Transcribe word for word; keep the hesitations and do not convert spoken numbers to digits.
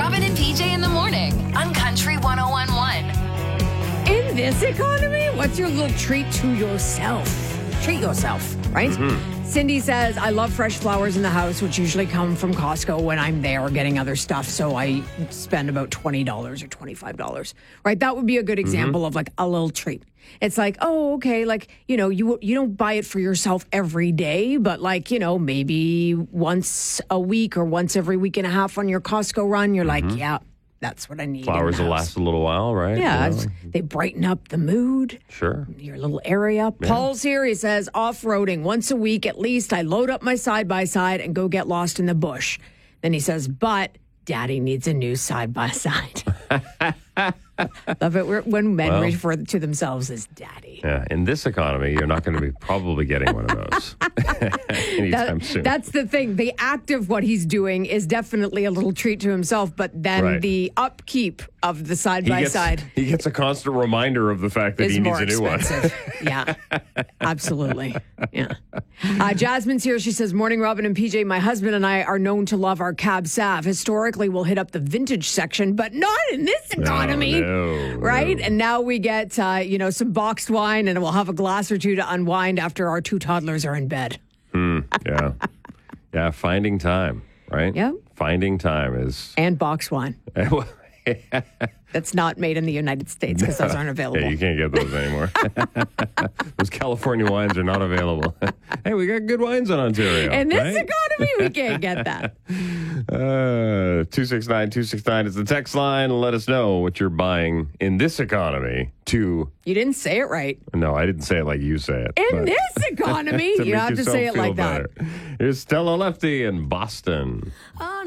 Robin and P J in the morning on Country one oh one point one. In this economy, what's your little treat to yourself? Treat yourself, right? Mm-hmm. Cindy says, I love fresh flowers in the house, which usually come from Costco when I'm there getting other stuff. So I spend about twenty dollars or twenty-five dollars, right? That would be a good example mm-hmm. of like a little treat. It's like, oh, okay, like, you know, you you don't buy it for yourself every day, but like, you know, maybe once a week or once every week and a half on your Costco run, you're mm-hmm. like, yeah, that's what I need. Flowers will last a little while, right? Yeah, you know? They brighten up the mood. Sure. Your little area. Yeah. Paul's here. He says, off-roading once a week at least. I load up my side-by-side and go get lost in the bush. Then he says, but Daddy needs a new side-by-side. Love it when men well, refer to themselves as daddy. Yeah, in this economy, you're not going to be probably getting one of those anytime that, soon. That's the thing. The act of what he's doing is definitely a little treat to himself, but then right. the upkeep of the side-by-side. He gets a constant reminder of the fact that he needs a new expensive. one. Yeah, absolutely. Yeah. Uh, Jasmine's here. She says, morning, Robin and P J. My husband and I are known to love our Cab Sav. Historically, we'll hit up the vintage section, but not in this economy. No, no, right? no. And now we get, uh, you know, some boxed wine, and we'll have a glass or two to unwind after our two toddlers are in bed. Hmm. Yeah. Yeah, finding time, right? Yeah. Finding time is... And boxed wine. That's not made in the United States because those aren't available. Yeah, you can't get those anymore. Those California wines are not available. Hey, we got good wines in Ontario. In this right? economy, we can't get that. Uh, two six nine, two six nine is the text line. Let us know what you're buying in this economy to... You didn't say it right. No, I didn't say it like you say it. In this economy, you have to say it like better. that. Here's Stella Lefty in Boston.